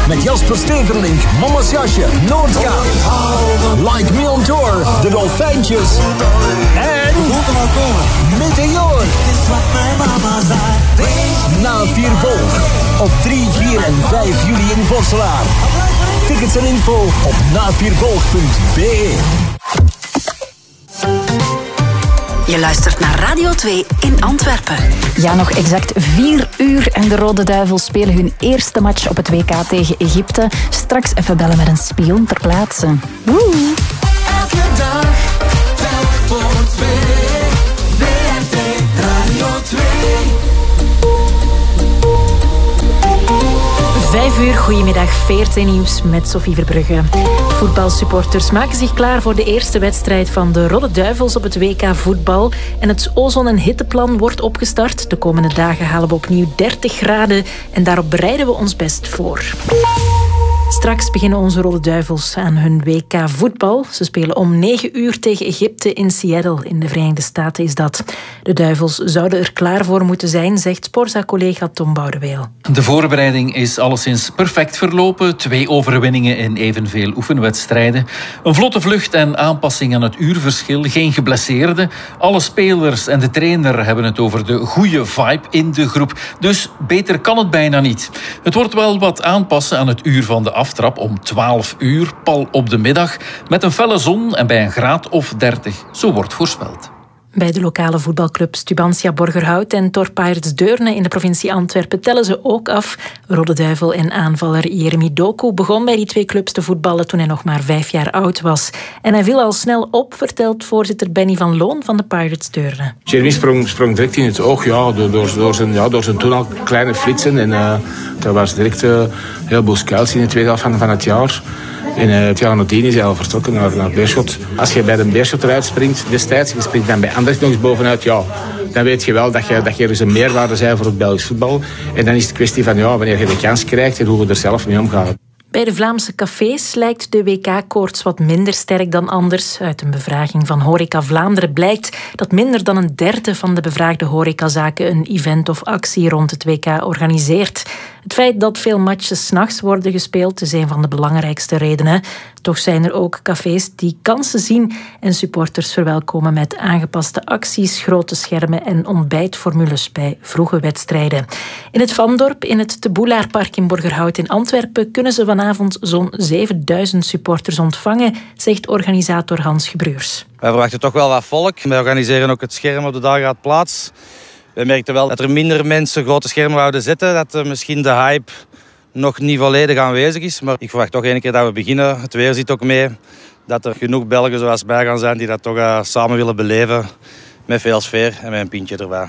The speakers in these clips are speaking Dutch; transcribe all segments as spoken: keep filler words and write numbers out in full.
met Jasper Steverlink, Mama's Jasje, Noordkaap, Like Me on Tour, De Dolfijntjes en Meteor. Na vier Boog op drie, vier en vijf juli in Vorselaar. Tickets en info op na vier boog punt b e. Je luistert naar Radio twee in Antwerpen. Ja, nog exact vier uur en de Rode Duivels spelen hun eerste match op het W K tegen Egypte. Straks even bellen met een spion ter plaatse. Woe! Elke dag, telk voor twee. W R T Radio twee. Vijf uur, goedemiddag, V R T Nieuws met Sophie Verbrugge. Voetbalsupporters maken zich klaar voor de eerste wedstrijd van de Rode Duivels op het W K voetbal. En het ozon- en hitteplan wordt opgestart. De komende dagen halen we opnieuw dertig graden en daarop bereiden we ons best voor. Straks beginnen onze Rode Duivels aan hun W K voetbal. Ze spelen om negen uur tegen Egypte in Seattle. In de Verenigde Staten is dat. De Duivels zouden er klaar voor moeten zijn, zegt Sporza-collega Tom Boudeweel. De voorbereiding is alleszins perfect verlopen. Twee overwinningen in evenveel oefenwedstrijden. Een vlotte vlucht en aanpassing aan het uurverschil. Geen geblesseerden. Alle spelers en de trainer hebben het over de goede vibe in de groep. Dus beter kan het bijna niet. Het wordt wel wat aanpassen aan het uur van de aftrap om twaalf uur, pal op de middag, met een felle zon en bij een graad of dertig. Zo wordt voorspeld. Bij de lokale voetbalclubs Tubantia Borgerhout en Thor Pirates Deurne in de provincie Antwerpen tellen ze ook af. Rode Duivel en aanvaller Jeremy Doku begon bij die twee clubs te voetballen toen hij nog maar vijf jaar oud was. En hij viel al snel op, vertelt voorzitter Benny van Loon van de Pirates Deurne. Jeremy sprong, sprong direct in het oog, ja, door, door, door, zijn, ja, door zijn toen al kleine flitsen. En uh, dat was direct uh, een heleboel scouts in de tweede helft van, van het jaar. En uh, het jaar nadien is hij al vertrokken naar, naar Beerschot. Als je bij de Beerschot eruit springt destijds, je springt dan bij Anderlecht nog eens bovenuit, ja, dan weet je wel dat je, dat je dus een meerwaarde bent voor het Belgisch voetbal. En dan is het kwestie van ja, wanneer je de kans krijgt en hoe we er zelf mee omgaan. Bij de Vlaamse cafés lijkt de W K-koorts wat minder sterk dan anders. Uit een bevraging van Horeca Vlaanderen blijkt dat minder dan een derde van de bevraagde horecazaken een event of actie rond het W K organiseert. Het feit dat veel matches 's nachts worden gespeeld is een van de belangrijkste redenen. Toch zijn er ook cafés die kansen zien en supporters verwelkomen met aangepaste acties, grote schermen en ontbijtformules bij vroege wedstrijden. In het Vandorp, in het De Boelaarpark in Borgerhout in Antwerpen, kunnen ze vanavond zo'n zevenduizend supporters ontvangen, zegt organisator Hans Gebruurs. Wij verwachten toch wel wat volk. Wij organiseren ook het scherm op de Dageraad Plaats. We merkten wel dat er minder mensen grote schermen wouden zetten, dat er misschien de hype nog niet volledig aanwezig is. Maar ik verwacht toch één keer dat we beginnen. Het weer zit ook mee. Dat er genoeg Belgen zoals bij gaan zijn die dat toch uh, samen willen beleven. Met veel sfeer en met een pintje erbij.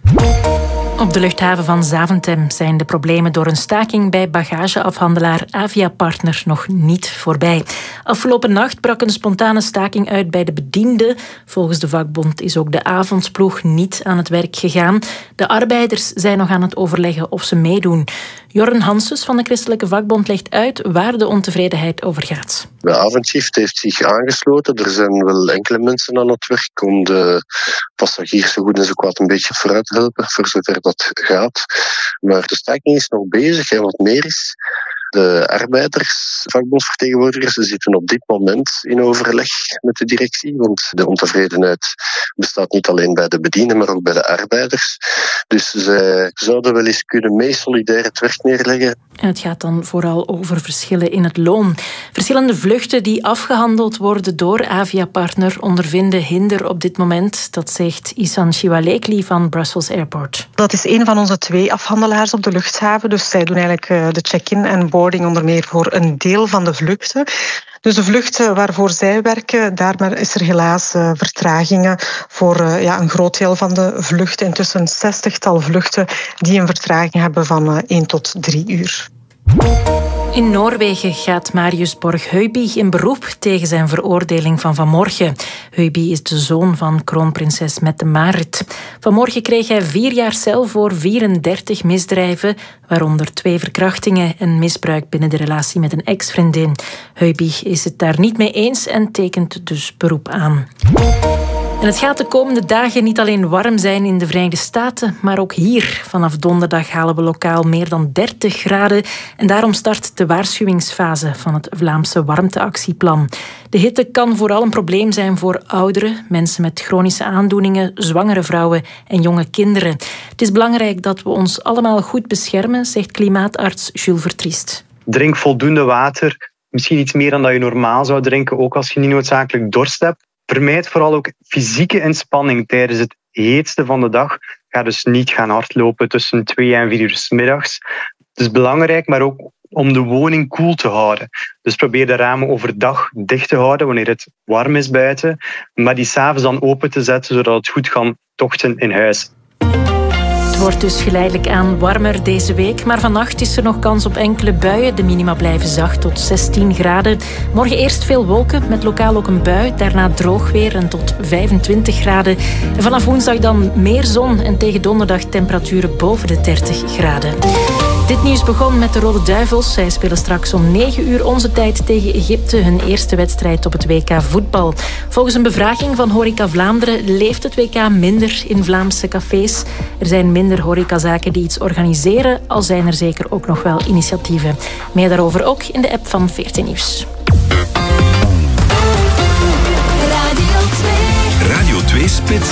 Op de luchthaven van Zaventem zijn de problemen door een staking bij bagageafhandelaar Avia Partner nog niet voorbij. Afgelopen nacht brak een spontane staking uit bij de bedienden. Volgens de vakbond is ook de avondploeg niet aan het werk gegaan. De arbeiders zijn nog aan het overleggen of ze meedoen. Jorn Hanses van de Christelijke Vakbond legt uit waar de ontevredenheid over gaat. De avondshift heeft zich aangesloten. Er zijn wel enkele mensen aan het werk om de passagiers zo goed en zo kwaad een beetje vooruit te helpen, voor zover dat gaat. Maar de staking is nog bezig en wat meer is, de arbeiders, vakbondsvertegenwoordigers, zitten op dit moment in overleg met de directie, want de ontevredenheid bestaat niet alleen bij de bedienden, maar ook bij de arbeiders. Dus zij zouden wel eens kunnen mee solidair het werk neerleggen. En het gaat dan vooral over verschillen in het loon. Verschillende vluchten die afgehandeld worden door Avia Partner ondervinden hinder op dit moment. Dat zegt Isan Shiwalekli van Brussels Airport. Dat is een van onze twee afhandelaars op de luchthaven. Dus zij doen eigenlijk de check-in en boarding onder meer voor een deel van de vluchten. Dus de vluchten waarvoor zij werken, daar is er helaas uh, vertragingen voor uh, ja, een groot deel van de vluchten. Intussen een zestigtal vluchten die een vertraging hebben van uh, één tot drie uur. In Noorwegen gaat Marius Borg-Heuby in beroep tegen zijn veroordeling van vanmorgen. Heuby is de zoon van kroonprinses Mette-Marit. Vanmorgen kreeg hij vier jaar cel voor vierendertig misdrijven, waaronder twee verkrachtingen en misbruik binnen de relatie met een ex-vriendin. Heuby is het daar niet mee eens en tekent dus beroep aan. En het gaat de komende dagen niet alleen warm zijn in de Verenigde Staten, maar ook hier. Vanaf donderdag halen we lokaal meer dan dertig graden. En daarom start de waarschuwingsfase van het Vlaamse warmteactieplan. De hitte kan vooral een probleem zijn voor ouderen, mensen met chronische aandoeningen, zwangere vrouwen en jonge kinderen. Het is belangrijk dat we ons allemaal goed beschermen, zegt klimaatarts Jules Vertriest. Drink voldoende water. Misschien iets meer dan dat je normaal zou drinken, ook als je niet noodzakelijk dorst hebt. Vermijd vooral ook fysieke inspanning tijdens het heetste van de dag. Ga dus niet gaan hardlopen tussen twee en vier uur 's middags. Het is belangrijk, maar ook om de woning koel te houden. Dus probeer de ramen overdag dicht te houden wanneer het warm is buiten. Maar die 's avonds dan open te zetten, zodat het goed kan tochten in huis. Het wordt dus geleidelijk aan warmer deze week, maar vannacht is er nog kans op enkele buien. De minima blijven zacht tot zestien graden. Morgen eerst veel wolken, met lokaal ook een bui. Daarna droog weer en tot vijfentwintig graden. En vanaf woensdag dan meer zon en tegen donderdag temperaturen boven de dertig graden. Dit nieuws begon met de Rode Duivels. Zij spelen straks om negen uur onze tijd tegen Egypte hun eerste wedstrijd op het W K voetbal. Volgens een bevraging van Horeca Vlaanderen leeft het W K minder in Vlaamse cafés. Er zijn minder horecazaken die iets organiseren, al zijn er zeker ook nog wel initiatieven. Meer daarover ook in de app van veertien Nieuws. Radio twee. Radio twee Spits.